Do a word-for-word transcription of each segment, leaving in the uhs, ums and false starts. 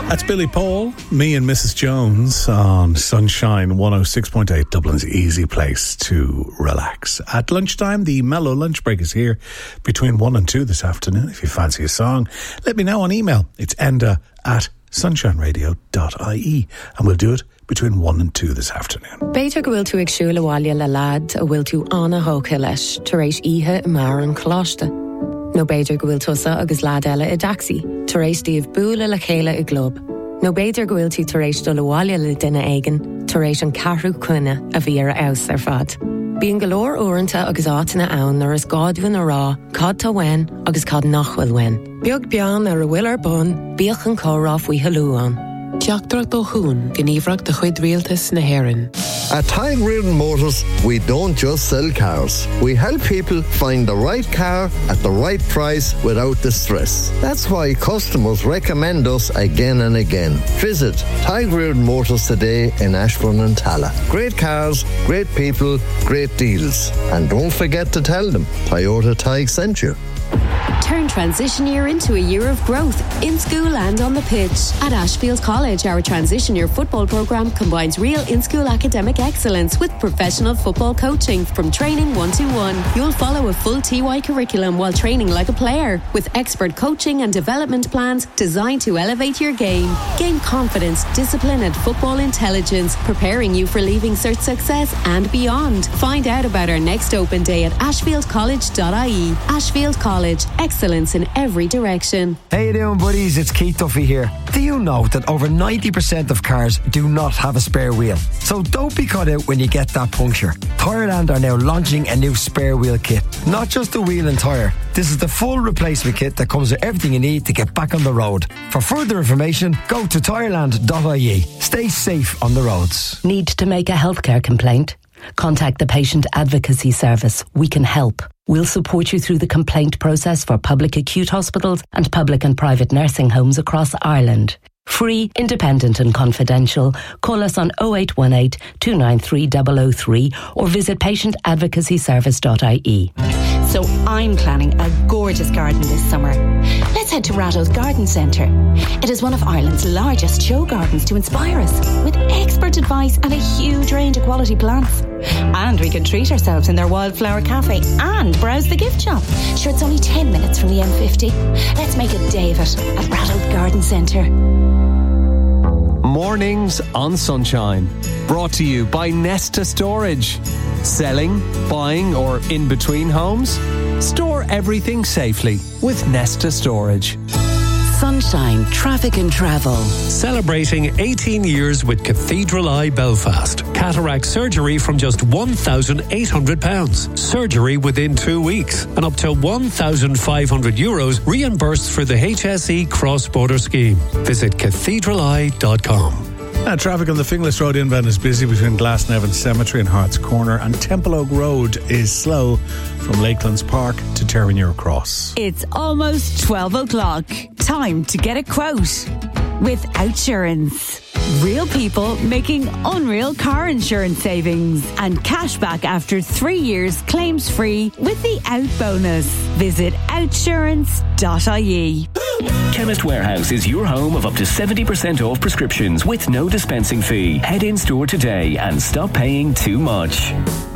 That's Billy Paul, me and Missus Jones on Sunshine one oh six point eight, Dublin's easy place to relax. At lunchtime, the mellow lunch break is here between one and two this afternoon. If you fancy a song, let me know on email. It's enda at sunshineradio dot I E, and we'll do it between one and two this afternoon. Beidir go bhfuil tú ag siúl bhaile le lad a bhfuil tú anna hóca leis tar éis ihe mar an choláiste. No beidir go bhfuil tusa agus lad eile i daxi tar éis díobh búla le chéile i glob. No beidir go bhfuil tú tar éis dul bhaile le duine éigean tar éis an carrú cuine a bhí ar aus ar fad. Bíon golóir uaireanta agus átainna ann ar is gáidúin a rá, cad tá wein agus cad nachhfuil wein. Beag bean ar a bhfuil ar bun, bíoch an córá faoi halúán. Teachtarach do hún, gníomhreacht de chuid rialtas na hÉireann. At Tide Reardon Motors, we don't just sell cars. We help people find the right car at the right price without the stress. That's why customers recommend us again and again. Visit Tide Reardon Motors today in Ashbourne and Tala. Great cars, great people, great deals. And don't forget to tell them Toyota Tige sent you. Turn transition year into a year of growth in school and on the pitch. At Ashfield College, our transition year football programme combines real in-school academic excellence with professional football coaching from training one-to-one. You'll follow a full T Y curriculum while training like a player, with expert coaching and development plans designed to elevate your game. Gain confidence, discipline and football intelligence, preparing you for leaving cert success and beyond. Find out about our next open day at ashfield college dot I E. Ashfield College, excellence in every direction. How you doing, buddies? It's Keith Duffy here. Do you know that over ninety percent of cars do not have a spare wheel? So don't be caught out when you get that puncture. Tyreland are now launching a new spare wheel kit. Not just the wheel and tyre. This is the full replacement kit that comes with everything you need to get back on the road. For further information, go to tyreland dot I E. Stay safe on the roads. Need to make a healthcare complaint? Contact the Patient Advocacy Service. We can help. We'll support you through the complaint process for public acute hospitals and public and private nursing homes across Ireland. Free, independent and confidential. Call us on oh eight one eight, two nine three, zero zero three or visit patient advocacy service dot I E. So I'm planning a gorgeous garden this summer. Let's head to Ratto's Garden Centre. It is one of Ireland's largest show gardens to inspire us, with expert advice and a huge range of quality plants. And we can treat ourselves in their wildflower cafe and browse the gift shop. Sure, it's only ten minutes from the M fifty. Let's make a day of it at Ratto's Garden Centre. Mornings on Sunshine, brought to you by Nesta Storage. Selling, buying or in between homes? Store everything safely with Nesta Storage. Sunshine Traffic and Travel. Celebrating eighteen years with Cathedral Eye Belfast. Cataract surgery from just one thousand eight hundred pounds. Surgery within two weeks. And up to one thousand five hundred euros reimbursed for the H S E cross-border scheme. Visit cathedral eye dot com. Uh, traffic on the Finglas Road inbound is busy between Glasnevin Cemetery and Hart's Corner, and Temple Oak Road is slow from Lakelands Park to Terranure Cross. It's almost twelve o'clock. Time to get a quote with Outsurance. Real people making unreal car insurance savings and cashback after three years claims free with the Out bonus. Visit outsurance dot I E. Chemist Warehouse is your home of up to seventy percent off prescriptions with no dispensing fee. Head in store today and stop paying too much.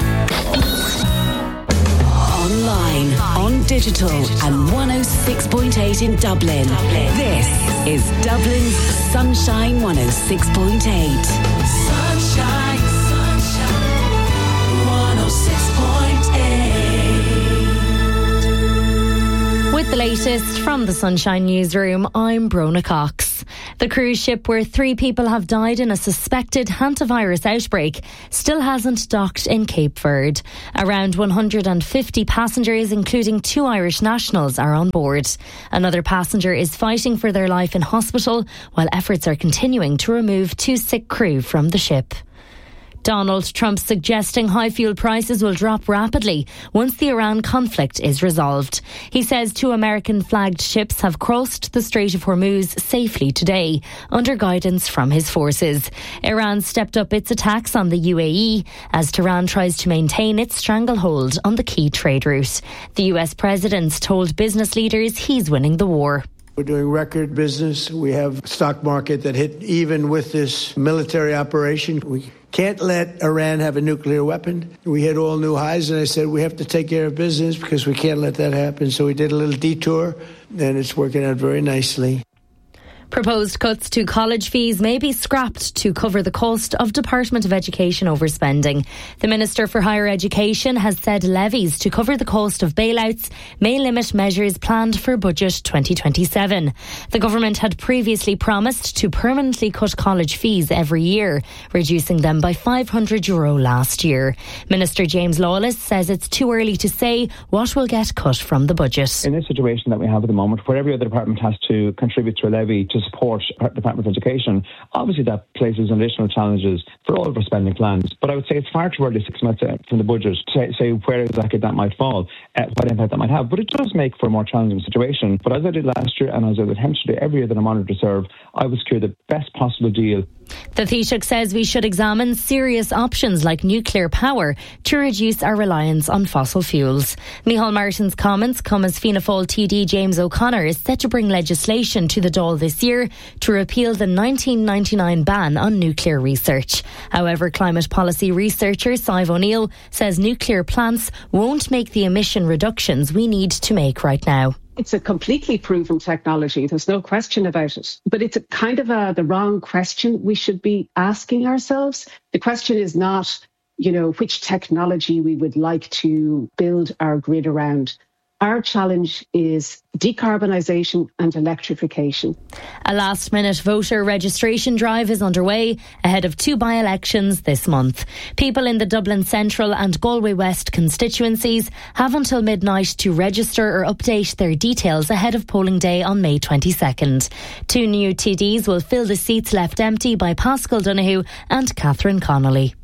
Online, on digital, and one oh six point eight in Dublin. Dublin. This is Dublin's Sunshine one oh six point eight. Sunshine, sunshine, one oh six point eight. With the latest from the Sunshine Newsroom, I'm Brona Cox. The cruise ship where three people have died in a suspected hantavirus outbreak still hasn't docked in Cape Verde. Around one hundred fifty passengers, including two Irish nationals, are on board. Another passenger is fighting for their life in hospital, while efforts are continuing to remove two sick crew from the ship. Donald Trump suggesting high fuel prices will drop rapidly once the Iran conflict is resolved. He says two American-flagged ships have crossed the Strait of Hormuz safely today, under guidance from his forces. Iran stepped up its attacks on the U A E as Tehran tries to maintain its stranglehold on the key trade route. The U S president told business leaders he's winning the war. We're doing record business. We have a stock market that hit even with this military operation. We can't let Iran have a nuclear weapon. We hit all new highs, and I said we have to take care of business because we can't let that happen. So we did a little detour, and it's working out very nicely. Proposed cuts to college fees may be scrapped to cover the cost of Department of Education overspending. The Minister for Higher Education has said levies to cover the cost of bailouts may limit measures planned for Budget twenty twenty-seven. The government had previously promised to permanently cut college fees every year, reducing them by five hundred euro last year. Minister James Lawless says it's too early to say what will get cut from the budget. In this situation that we have at the moment, where every other department has to contribute to a levy to support Department of Education, obviously that places additional challenges for all of our spending plans. But I would say it's far too early, six months from the budget, to say where exactly that might fall, uh, what impact that might have. But it does make for a more challenging situation. But as I did last year, and as I would attempt to do every year that I'm honoured to serve, I would secure the best possible deal. The Taoiseach says we should examine serious options like nuclear power to reduce our reliance on fossil fuels. Micheál Martin's comments come as Fianna Fáil T D James O'Connor is set to bring legislation to the Dáil this year to repeal the nineteen ninety-nine ban on nuclear research. However, climate policy researcher Sive O'Neill says nuclear plants won't make the emission reductions we need to make right now. It's a completely proven technology. There's no question about it. But it's a kind of a, the wrong question we should be asking ourselves. The question is not, you know, which technology we would like to build our grid around. Our challenge is decarbonisation and electrification. A last-minute voter registration drive is underway ahead of two by-elections this month. People in the Dublin Central and Galway West constituencies have until midnight to register or update their details ahead of polling day on May twenty-second. Two new T Ds will fill the seats left empty by Pascal Donoghue and Catherine Connolly.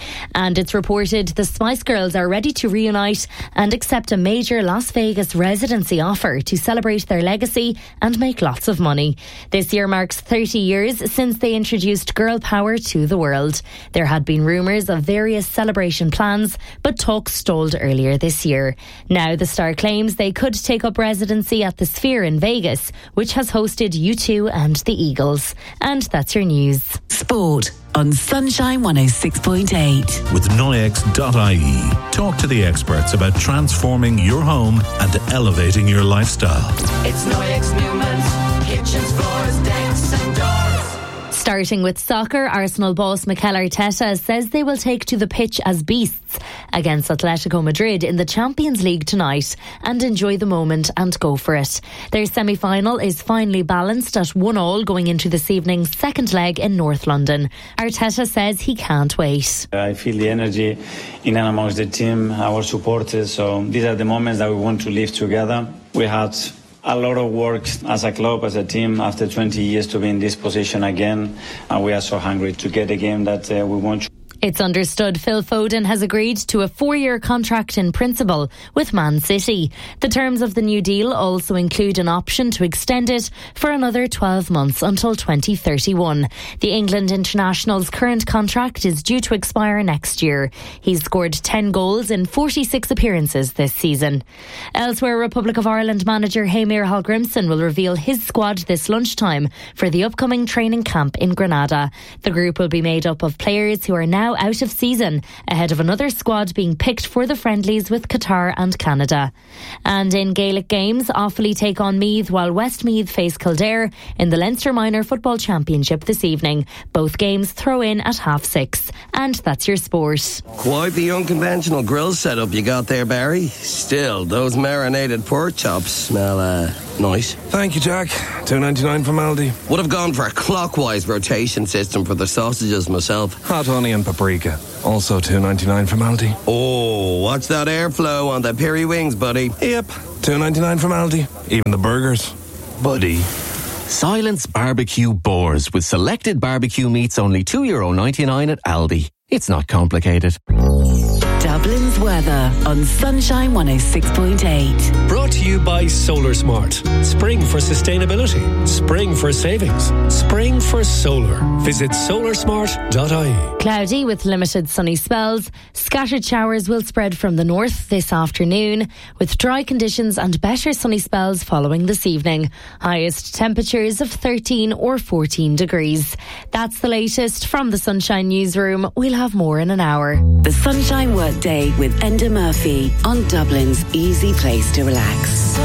And it's reported the Spice Girls are ready to reunite and accept a major Las Vegas residency offer to celebrate their legacy and make lots of money. This year marks thirty years since they introduced girl power to the world. There had been rumours of various celebration plans, but talks stalled earlier this year. Now the star claims they could take up residency at the Sphere in Vegas, which has hosted U two and the Eagles. And that's your news. Sport on Sunshine one oh six point eight. With Noyex dot I E. Talk to the experts about transforming your home and elevating your lifestyle. It's Noyex Newman's kitchens, floors, decks and doors. Starting with soccer, Arsenal boss Mikel Arteta says they will take to the pitch as beasts against Atletico Madrid in the Champions League tonight and enjoy the moment and go for it. Their semi-final is finely balanced at one all going into this evening's second leg in North London. Arteta says he can't wait. I feel the energy in and amongst the team, our supporters, so these are the moments that we want to live together. We had a lot of work as a club, as a team, after twenty years to be in this position again, and we are so hungry to get a game that uh, we want to. It's understood Phil Foden has agreed to a four-year contract in principle with Man City. The terms of the new deal also include an option to extend it for another twelve months until twenty thirty-one. The England international's current contract is due to expire next year. He's scored ten goals in forty-six appearances this season. Elsewhere, Republic of Ireland manager Heimir Hallgrimsson will reveal his squad this lunchtime for the upcoming training camp in Granada. The group will be made up of players who are now out of season ahead of another squad being picked for the friendlies with Qatar and Canada. And in Gaelic games, Offaly take on Meath while Westmeath face Kildare in the Leinster Minor Football Championship this evening. Both games throw in at half six. And that's your sport. Quite the unconventional grill setup you got there, Barry. Still, those marinated pork chops smell uh, nice. Thank you, Jack. two ninety-nine from Aldi. Would have gone for a clockwise rotation system for the sausages myself. Hot honey and paprika. Also two ninety-nine from Aldi. Oh, what's that airflow on the peri wings, buddy? Yep, two ninety-nine from Aldi. Even the burgers. Buddy. Silence Barbecue Boars with selected barbecue meats only two euro ninety-nine at Aldi. It's not complicated. Dublin's weather on Sunshine one oh six point eight. Brought to you by Solar Smart. Spring for sustainability. Spring for savings. Spring for solar. Visit solar smart dot I E. Cloudy with limited sunny spells. Scattered showers will spread from the north this afternoon, with dry conditions and better sunny spells following this evening. Highest temperatures of thirteen or fourteen degrees. That's the latest from the Sunshine Newsroom. We'll have more in an hour. The Sunshine Workday with Enda Murphy on Dublin's easy place to relax.